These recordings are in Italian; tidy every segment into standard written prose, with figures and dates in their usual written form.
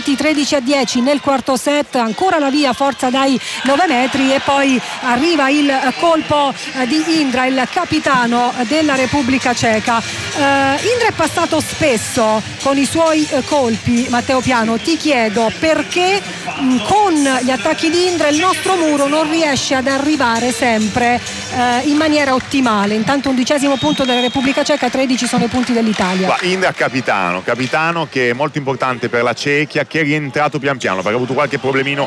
avanti 13-10 nel quarto set, ancora la via forza dai 9 metri e poi arriva il colpo di Indra, il capitano della Repubblica Ceca. Indra è passato spesso con i suoi colpi, Matteo Piano. Ti chiedo perché con gli attacchi di Indra il nostro muro non riesce ad arrivare sempre in maniera ottimale. Intanto 11° punto della Repubblica Ceca, 13 sono i punti dell'Italia. Indra capitano che è molto importante per la Cechia, che è rientrato pian piano perché ha avuto qualche problemino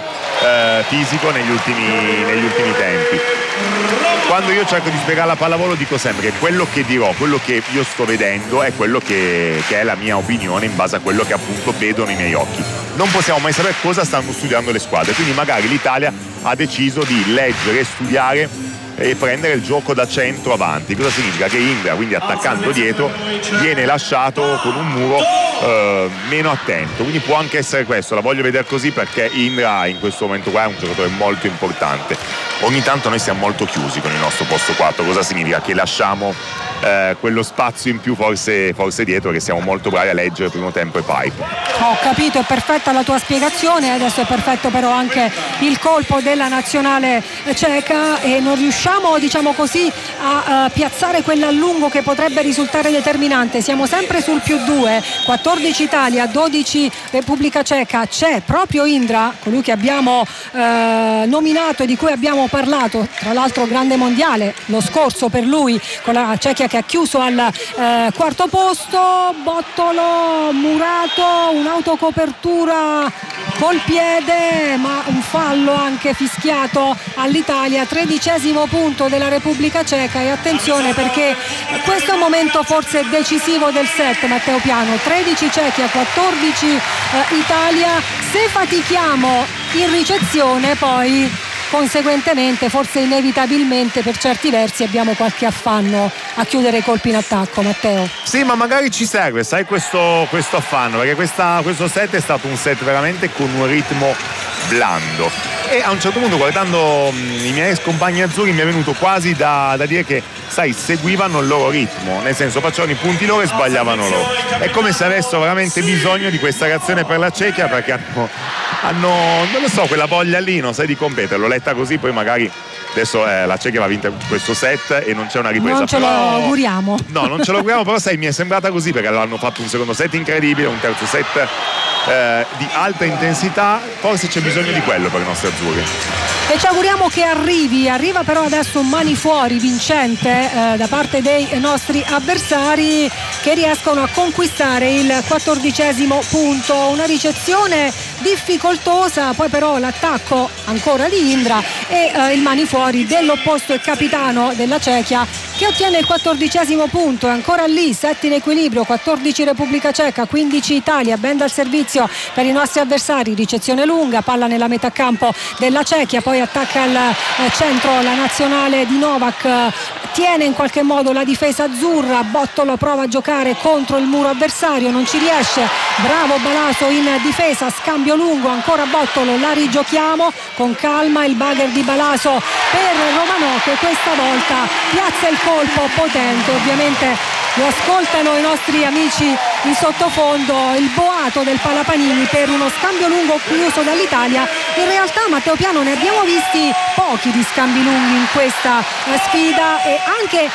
fisico negli ultimi tempi. Quando io cerco di spiegare la pallavolo dico sempre che quello che dirò, quello che io sto vedendo è quello che è la mia opinione in base a quello che appunto vedono i miei occhi. Non possiamo mai sapere cosa stanno studiando le squadre, quindi magari l'Italia ha deciso di leggere, studiare e prendere il gioco da centro avanti. Cosa significa? Che Indra, quindi attaccando dietro, viene lasciato con un muro meno attento, quindi può anche essere questo. La voglio vedere così perché Indra in questo momento qua è un giocatore molto importante. Ogni tanto noi siamo molto chiusi con il nostro posto 4. Cosa significa? Che lasciamo quello spazio in più forse dietro, che siamo molto bravi a leggere primo tempo e pipe. Ho capito, è perfetta la tua spiegazione. Adesso è perfetto però anche il colpo della nazionale ceca e non riusciamo, diciamo così, a piazzare quell'allungo che potrebbe risultare determinante. Siamo sempre sul +2, 14 Italia, 12 Repubblica Ceca. C'è proprio Indra, colui che abbiamo nominato e di cui abbiamo parlato, tra l'altro grande mondiale lo scorso per lui, con la Cechia che ha chiuso al quarto posto. Bottolo murato, un'autocopertura col piede, ma un fallo anche fischiato all'Italia. 13° punto della Repubblica Ceca e attenzione perché questo è un momento forse decisivo del set, Matteo Piano. 13 Cechia, 14 Italia. Se fatichiamo in ricezione poi conseguentemente, forse inevitabilmente per certi versi, abbiamo qualche affanno a chiudere i colpi in attacco, Matteo. Sì, ma magari ci serve, sai, questo affanno, perché questo set è stato un set veramente con un ritmo blando e a un certo punto, guardando i miei ex compagni azzurri, mi è venuto quasi da dire che, sai, seguivano il loro ritmo, nel senso facevano i punti loro e sbagliavano loro. È come se avessero veramente bisogno di questa reazione per la Cechia, perché hanno non lo so, quella voglia lì, non sai, di competere. L'ho letta così, poi magari adesso la Cechia va a vincere questo set e non c'è una ripresa. Non ce lo auguriamo. No, non ce lo auguriamo, però sai, mi è sembrata così perché hanno fatto un secondo set incredibile, un terzo set di alta intensità. Forse c'è bisogno di quello per i nostri azzurri. E ci auguriamo che arriva però adesso un mani fuori vincente da parte dei nostri avversari, che riescono a conquistare il 14° punto. Una ricezione difficoltosa, poi però l'attacco ancora di Indra e il mani fuori dell'opposto, il capitano della Cechia, che ottiene il 14° punto. È ancora lì, set in equilibrio, 14 Repubblica Ceca, 15 Italia. Ben dal servizio per i nostri avversari, ricezione lunga, palla nella metà campo della Cechia, poi attacca al centro la nazionale di Novak, tiene in qualche modo la difesa azzurra. Bottolo prova a giocare contro il muro avversario, non ci riesce. Bravo Balaso in difesa, scambio lungo, ancora Bottolo, la rigiochiamo con calma. Il bagger di Balaso per Romanò, che questa volta piazza il colpo potente. Ovviamente lo ascoltano i nostri amici in sottofondo, il boato del Palapanini per uno scambio lungo chiuso dall'Italia. In realtà, Matteo Piano, ne abbiamo visti pochi di scambi lunghi in questa sfida e anche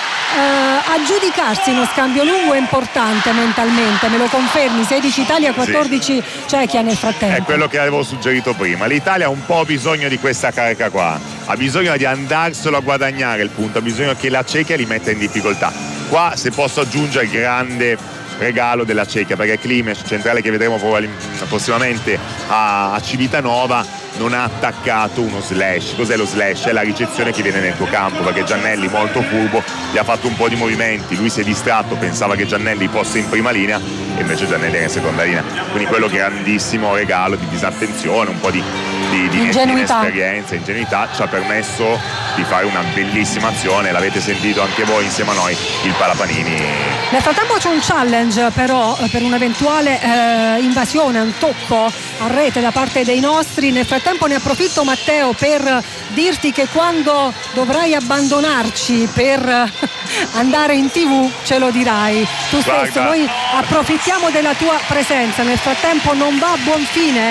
a giudicarsi uno scambio lungo è importante mentalmente. Me lo confermi? 16 Italia, 14 Cechia nel frattempo. È quello che avevo suggerito prima. L'Italia ha un po' bisogno di questa carica qua, ha bisogno di andarselo a guadagnare il punto, ha bisogno che la Cechia li metta in difficoltà. Qua, se posso aggiungere, il grande regalo della Cechia, perché Klimes, centrale che vedremo prossimamente a Civitanova, non ha attaccato uno slash. Cos'è lo slash? È la ricezione che viene nel tuo campo, perché Giannelli, molto furbo, gli ha fatto un po' di movimenti, lui si è distratto, pensava che Giannelli fosse in prima linea e invece Giannelli era in seconda linea. Quindi quello grandissimo regalo di disattenzione, un po' di inesperienza, ingenuità, ci ha permesso di fare una bellissima azione. L'avete sentito anche voi insieme a noi, il Palapanini. Nel frattempo c'è un challenge però per un'eventuale invasione, un tocco a rete da parte dei nostri. Nel frattempo ne approfitto, Matteo, per dirti che quando dovrai abbandonarci per andare in TV ce lo dirai tu stesso. Noi approfittiamo della tua presenza. Nel frattempo non va a buon fine